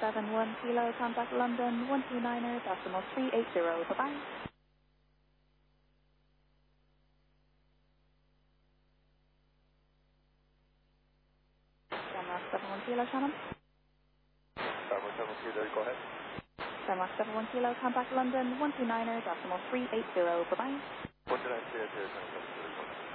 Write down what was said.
71 Kilo, contact London 129er decimal 380. Bye-bye. Denmark 71 Kilo, Shannon. Denmark 71 Kilo, go ahead. Denmark 71 Kilo, contact London 129er decimal 380. Bye-bye. 129 Kilo,